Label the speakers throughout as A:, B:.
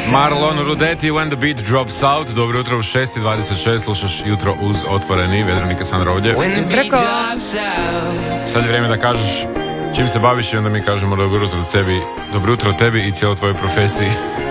A: Marlon Rudeti, When the Beat Drops Out. Dobro jutro u 6:26, slušaš Jutro uz otvoreni. Vedran i Sandra ovdje. Sad je vrijeme da kažeš čim se baviš i onda mi kažemo dobro jutro tebi i cijeloj tvojoj profesiji.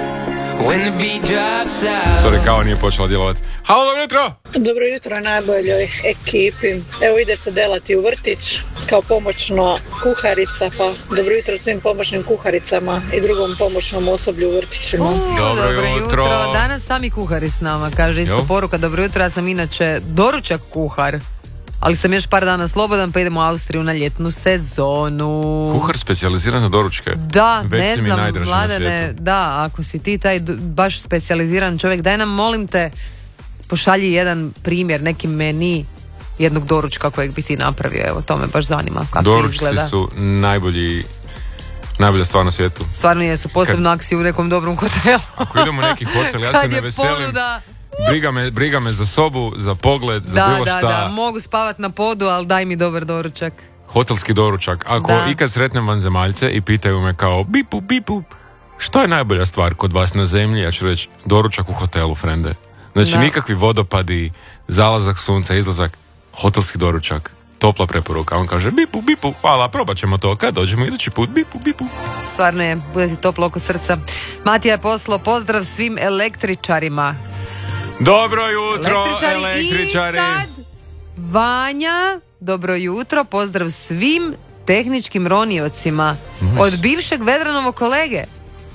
A: Sorry, kao nije počela djelovati. Halo, dobro jutro!
B: Dobro jutro najboljoj ekipi. Evo ide se delati u vrtić kao pomoćno kuharica, pa dobro jutro svim pomoćnim kuharicama i drugom pomoćnom osoblju u vrtićima.
A: Dobro jutro.
C: Danas sami kuhari s nama, kaže isto poruka. Dobro jutro, ja sam inače doručak kuhar, ali sam još par dana slobodan pa idemo u Austriju na ljetnu sezonu.
A: Kuhar specijaliziran na doručke?
C: Da,
A: već
C: ne znam,
A: Mladene,
C: da, ako si ti taj baš specijaliziran čovjek, daj nam, molim te, pošalji jedan primjer, neki meni jednog doručka kojeg bi ti napravio, evo, to me baš zanima kako
A: doručci
C: izgleda.
A: Doručci su najbolja stvar na svijetu.
C: Stvarno jesu, posebno ako si u nekom dobrom hotelu.
A: Ako idemo u neki hotel, ja se ne veselim. Ponuda... Briga me za sobu, za pogled, za bilo šta.
C: Da, mogu spavat na podu, ali daj mi dobar doručak.
A: Hotelski doručak. Ako ikad sretnem vanzemaljce i pitaju me kao bipu, što je najbolja stvar kod vas na zemlji, ja ću reći doručak u hotelu, frende. Znači nikakvi vodopadi, zalazak sunca, izlazak, hotelski doručak. Topla preporuka. On kaže bipu, hvala, probat ćemo to. Kad dođemo idući put, bipu.
C: Stvarno je, bude ti toplo oko srca. Matija je poslao pozdrav svim električarima.
A: Dobro jutro, električari.
C: I sad, Vanja, dobro jutro, pozdrav svim tehničkim roniocima od bivšeg Vedranovog kolege.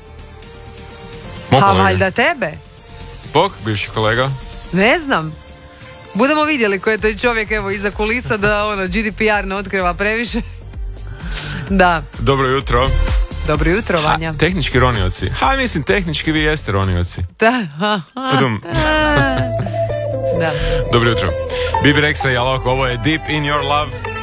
A: Pa
C: valjda tebe.
A: Bog, bivši kolega?
C: Ne znam. Budemo vidjeli ko je taj čovjek, evo, iza kulisa, da GDPR ne otkriva previše. Da.
A: Dobro jutro.
C: Dobro jutro, Vanja.
A: Tehnički ronioci. Mislim, tehnički vi jeste ronioci.
C: Da.
A: Da. Dobro jutro. Bibi Rexa i Alok, ovo je Deep in Your Love.